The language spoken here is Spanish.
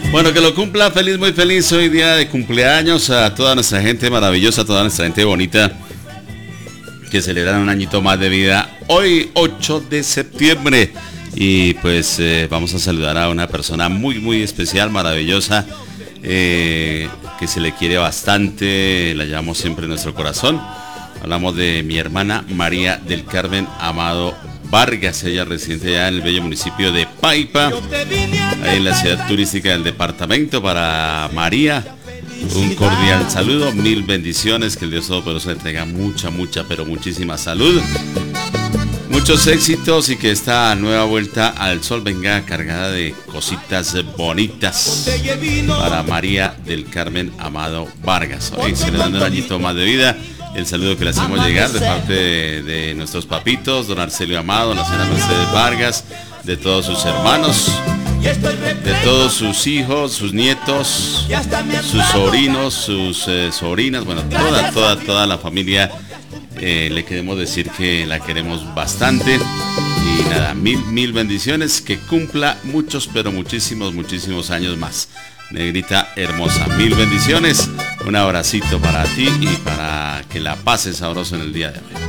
Bueno, que lo cumpla feliz, muy feliz. Hoy día de cumpleaños a toda nuestra gente maravillosa, a toda nuestra gente bonita que celebran un añito más de vida. Hoy 8 de septiembre. Y pues vamos a saludar a una persona muy, muy especial, maravillosa, que se le quiere bastante, la llevamos siempre en nuestro corazón. Hablamos de mi hermana María del Carmen Amado Vargas, ella residente ya en el bello municipio de Paipa, ahí en la ciudad turística del departamento. Para María, un cordial saludo, mil bendiciones, que el Dios Todopoderoso le traiga mucha, pero muchísima salud, muchos éxitos, y que esta nueva vuelta al sol venga cargada de cositas bonitas para María del Carmen Amado Vargas. Hoy celebrando un añito más de vida. El saludo que le hacemos llegar de parte de nuestros papitos, don Arcelio Amado, la señora Mercedes Vargas, de todos sus hermanos, de todos sus hijos, sus nietos, sus sobrinos, sus sobrinas, bueno, toda la familia. Le queremos decir que la queremos bastante. Y nada, mil bendiciones, que cumpla muchos, pero muchísimos años más. Negrita hermosa, mil bendiciones, un abracito para ti y para que la pases sabroso en el día de hoy.